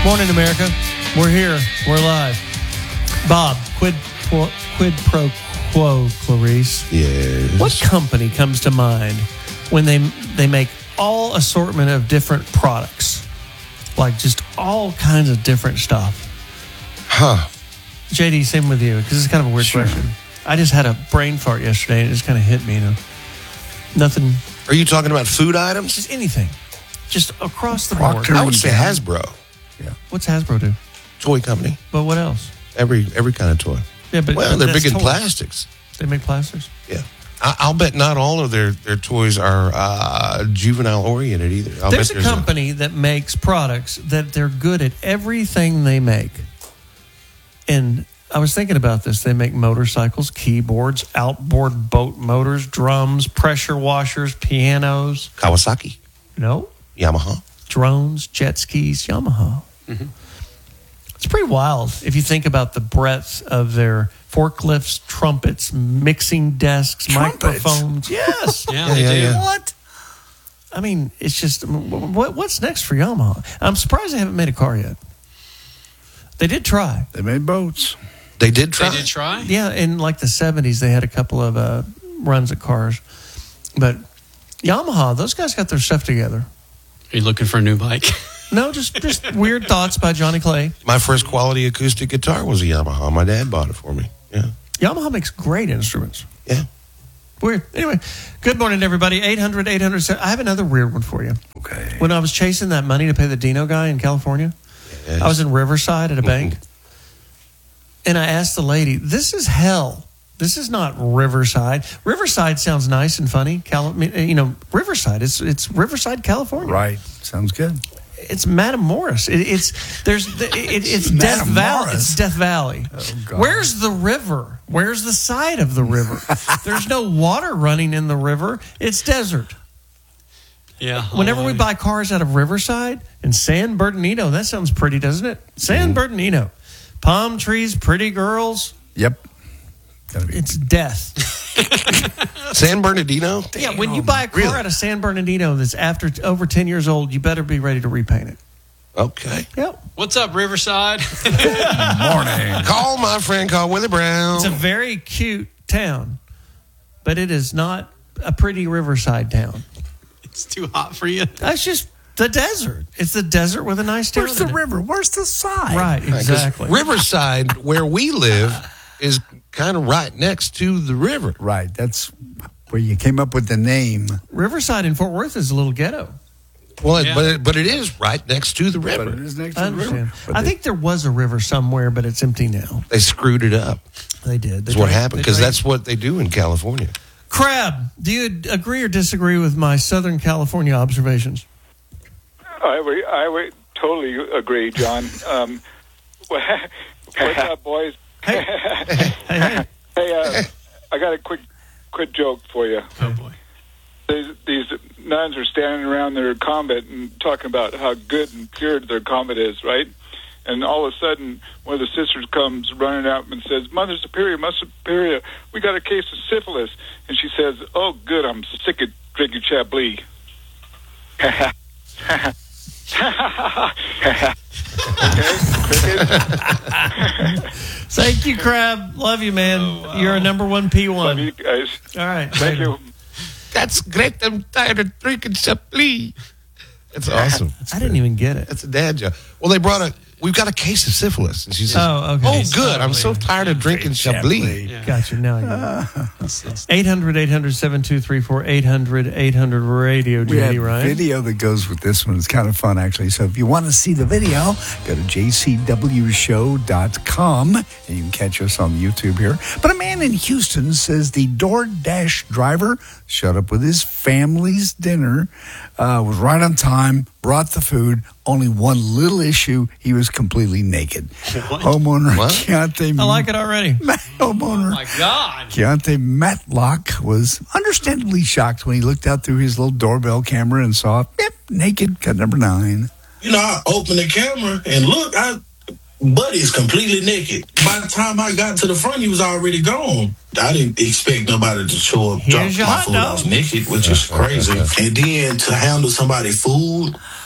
Morning, America. We're here. We're live. Bob, quid pro quo, Clarice. Yes. What company comes to mind when they make all assortment of different products? Like just all kinds of different stuff. Huh. JD, same with you, because it's kind of a weird question. I just had a brain fart yesterday, and it just kind of hit me. Nothing. Are you talking about food items? Just anything. Just across the board. I would say Hasbro. Yeah. What's Hasbro do? Toy company. But what else? Every kind of toy. Yeah, but they're big in toys. plastics. They make plastics? Yeah. I'll bet not all of their toys are juvenile oriented either. There's a company that makes products that they're good at everything they make. And I was thinking about this. They make motorcycles, keyboards, outboard boat motors, drums, pressure washers, pianos. Kawasaki. No. Yamaha. Drones, jet skis, Yamaha. Mm-hmm. It's pretty wild if you think about the breadth of their forklifts, trumpets, mixing desks, microphones. Yes. Yeah. What? I mean, it's just, what's next for Yamaha? I'm surprised they haven't made a car yet. They did try. They made boats. They did try? They did try? Yeah, in like the 70s, they had a couple of runs at cars. But Yamaha, those guys got their stuff together. Are you looking for a new bike? No, just weird thoughts by Johnny Clay. My first quality acoustic guitar was a Yamaha. My dad bought it for me. Yeah. Yamaha makes great instruments. Yeah. Weird. Anyway, good morning, everybody. 800-800. I have another weird one for you. Okay. When I was chasing that money to pay the Dino guy in California, Yes. I was in Riverside at a bank, and I asked the lady, this is hell. This is not Riverside. Riverside sounds nice and funny. Riverside. It's Riverside, California. Right. Sounds good. It's Madam Morris. It's Death Valley. It's Death Valley. Oh, God. Where's the river? Where's the side of the river? There's no water running in the river. It's desert. Yeah. Whenever we buy cars out of Riverside and San Bernardino, that sounds pretty, doesn't it? San Bernardino. Palm trees, pretty girls. Yep. It's death. San Bernardino? Yeah, when you buy a car out of San Bernardino that's over 10 years old, you better be ready to repaint it. Okay. Yep. What's up, Riverside? Morning. Call my friend, call Willie Brown. It's a very cute town, but it is not a pretty Riverside town. It's too hot for you. That's just the desert. It's the desert with a nice town. Where's the river? Where's the side? Right, exactly. Riverside, where we live, is kind of right next to the river. Right. That's where you came up with the name. Riverside in Fort Worth is a little ghetto. Well, Yeah. but it is right next to the river. But it is next I to the river. understand. But I think there was a river somewhere, but it's empty now. They screwed it up. They did. That's what happened, because that's what they do in California. Crab, do you agree or disagree with my Southern California observations? I would totally agree, John. What's up, boys? Hey. Hey. Hey, I got a quick joke for you. Oh, boy. These nuns are standing around their convent and talking about how good and pure their convent is, right? And all of a sudden, one of the sisters comes running out and says, Mother Superior, we got a case of syphilis. And she says, oh, good, I'm sick of drinking Chablis. Okay, cricket. Thank you, Crab. Love you, man. Oh, wow. You're a number one P1. Love you guys. All right. Thank later. you. That's great. I'm tired of drinking Chablis. That's awesome. I didn't even get it. That's a dad joke. Well, we've got a case of syphilis. And she says, Oh, okay. good. I'm so tired of drinking Chablis. Yeah. Gotcha. Now I get it. 800-800-7234, 800-800-RADIO, we have JD, Ryan. video that goes with this one. It's kind of fun, actually. So if you want to see the video, go to jcwshow.com and you can catch us on YouTube here. But a man in Houston says the DoorDash driver showed up with his family's dinner, was right on time, brought the food. Only one little issue, he was completely naked. Homeowner Keontae. I like it already. Homeowner. Oh, my God. Keontae Matlock was understandably shocked when he looked out through his little doorbell camera and saw, naked, cut number 9. You know, I opened the camera and look, Buddy's completely naked. By the time I got to the front, he was already gone. I didn't expect nobody to show up, drop Here's your my hot food dog. off naked, which is crazy. And then to handle somebody's food,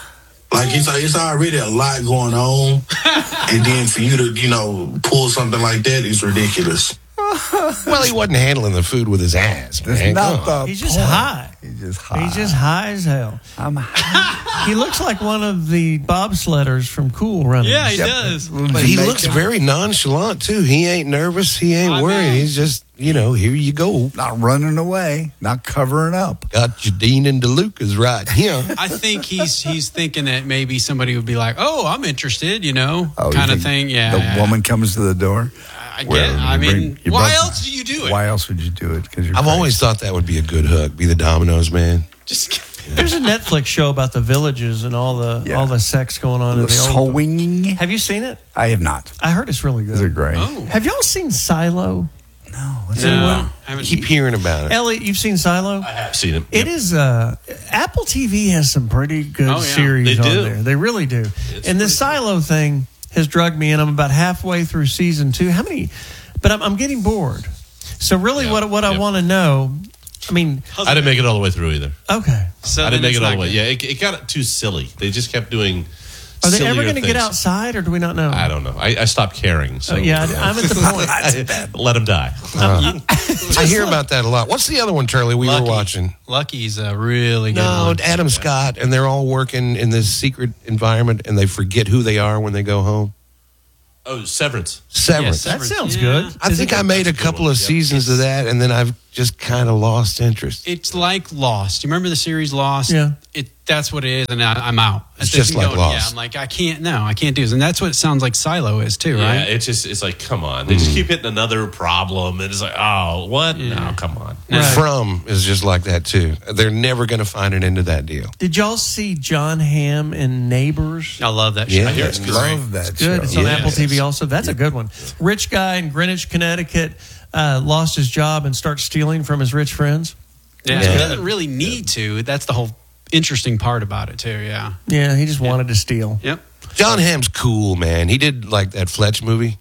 Like it's already a lot going on, and then for you to pull something like that is ridiculous. Well, he wasn't handling the food with his ass, That's man. not Come on. the He's just point. high. He's just high. He's just high as hell. I'm high. He looks like one of the bobsledders from Cool Runnings. Yeah, he does. But he looks very nonchalant, too. He ain't nervous. He ain't I worried. know. He's just, here you go. Not running away, not covering up. Got your Dean and DeLucas right here. I think he's thinking that maybe somebody would be like, "Oh, I'm interested," Oh, you kind of think thing. Yeah, The woman comes to the door. I get. I mean, you why brought- else do you do it? Why else would you do it? Because I've always thought that would be a good hook. Be the Domino's man. Just There's a Netflix show about the villages and all the sex going on in the old. swinging. Have you seen it? I have not. I heard it's really Is it good. great? oh Have y'all seen Silo? No. What's no, it I about? haven't. Keep hearing about it. Elliot, you've seen Silo? I have seen it. It is Apple TV has some pretty good Oh, yeah. series They on do. there. They really do. And the Silo thing has drugged me in. I'm about halfway through season 2. How many? But I'm getting bored. So really, Yeah. what I want to know. I mean, I didn't make it all the way through either. okay. So I then didn't make it's it all not the way. good. Yeah, it got too silly. They just kept doing. Are they ever sillier going to get things. outside, or do we not know? I don't know. I stopped caring. So Oh, yeah, I'm at the point. let him die. I hear about that a lot. What's the other one, Charlie, we Lucky. were watching? Lucky's a really good No, one. Adam Scott, and they're all working in this secret environment, and they forget who they are when they go home. Oh, Severance. Severance. That sounds Yeah. good. I think I made a couple of seasons of that, and then I've just kind of lost interest. It's like Lost. You remember the series Lost? Yeah. That's what it is, and I'm out. It's just like Lost. Yeah, I'm like, I can't do this. And that's what it sounds like Silo is too, Yeah, right? it's like, come on. They just keep hitting another problem, and it's like, oh, what? Yeah. No, come on. Right. From is just like that, too. They're never going to find an end to that deal. Did y'all see John Hamm in Neighbors? I love that show. Yeah. I hear it's great. Love that Good. show. It's on Yes. Apple TV also. That's a good one. Rich guy in Greenwich, Connecticut, lost his job and starts stealing from his rich friends. Yeah, Yeah. he doesn't really need to. That's the whole interesting part about it too. Yeah. Yeah, he just wanted to steal. Yep. John Hamm's cool, man. He did like that Fletch movie.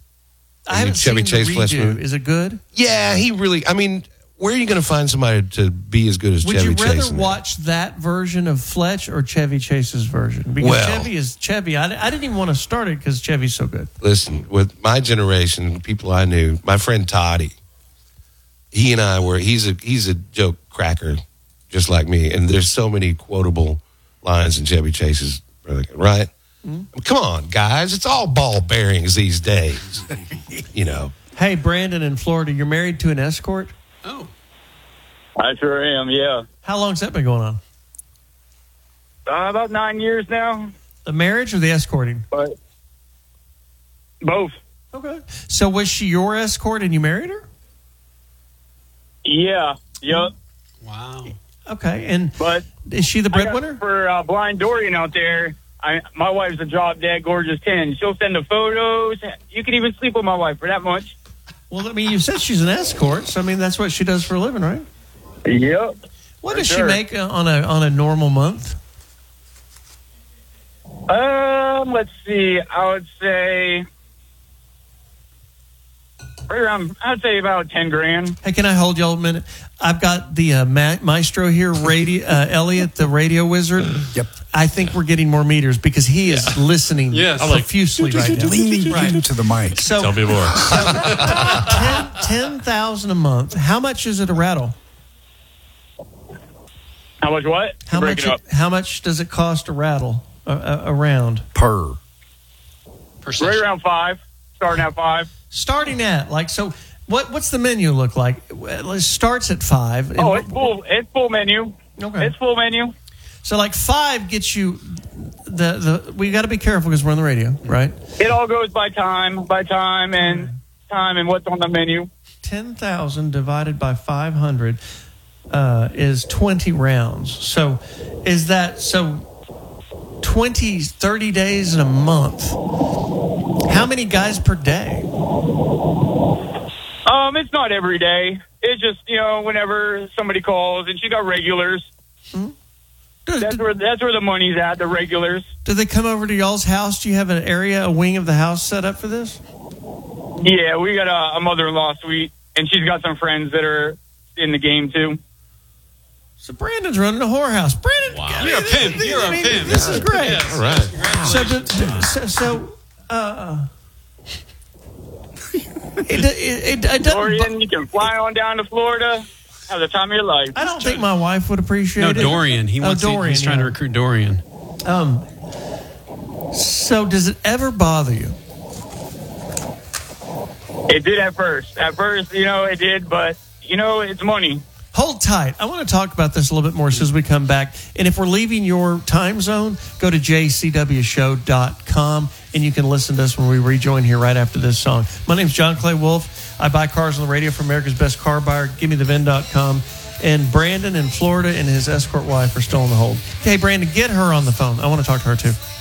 I haven't Chevy seen Chase the Fletch redo. movie? Is it good? Yeah, he really, I mean, where are you going to find somebody to be as good as Would Chevy you rather Chase? in that? watch that version of Fletch or Chevy Chase's version? Because Well- Chevy is Chevy. I didn't even want to start it because Chevy's so good. Listen, with my generation, people I knew, my friend Toddy, he and I were, he's a joke cracker just like me. And there's so many quotable lines in Chevy Chase's, right? Come on, guys. It's all ball bearings these days. Hey, Brandon in Florida, you're married to an escort? Oh. I sure am, yeah. How long's that been going on? About 9 years now, The marriage or the escorting? but both. Okay. So was she your escort and you married her? Yeah, yep. Wow. Okay. And But is she the I got breadwinner? for Blind Dorian out there, my wife's a drop dead gorgeous 10. She'll send the photos. You can even sleep with my wife for that much. Well, I mean, you said she's an escort, so I mean that's what she does for a living, right? Yep. What For does she sure. make on a normal month? Let's see. I would say right around. I'd say about 10 grand. Hey, can I hold y'all a minute? I've got the maestro here, Elliot, the radio wizard. Yep. I think we're getting more meters because he is listening Yes. I'm like, profusely right now. Leaning Right. into the mic. So Tell me more. 10,000 a month. How much is it a rattle? How much what? How Break much? it up. How much does it cost to rattle a round? Per. Right around 5. Starting at 5. Starting at so. What's the menu look like? Well, it starts at 5. and Oh, it's full. It's full menu. Okay. It's full menu. So 5 gets you the we got to be careful because we're on the radio, right? It all goes by time, and what's on the menu. 10,000 divided by 500 is 20 rounds. So is that 30 days in a month? How many guys per day? It's not every day. It's just whenever somebody calls, and she got regulars. That's where the money's at. The regulars. Do they come over to y'all's house? Do you have an area, a wing of the house set up for this? Yeah, we got a mother-in-law suite, and she's got some friends that are in the game too. So Brandon's running a whorehouse. Brandon, Wow. You're a pimp. You're a pimp. This is great. Yes. All right. It doesn't. Dorian, you can fly on down to Florida, have the time of your life. I don't think my wife would appreciate No, it. Dorian. Dorian. He's trying to recruit Dorian. So does it ever bother you? It did at first. At first, it did, but, it's money. Hold tight. I want to talk about this a little bit more as soon as we come back. And if we're leaving your time zone, go to jcwshow.com and you can listen to us when we rejoin here right after this song. My name's John Clay Wolf. I buy cars on the radio for America's Best Car Buyer. GiveMeTheVin.com. And Brandon in Florida and his escort wife are still on the hold. Hey, Brandon, get her on the phone. I want to talk to her too.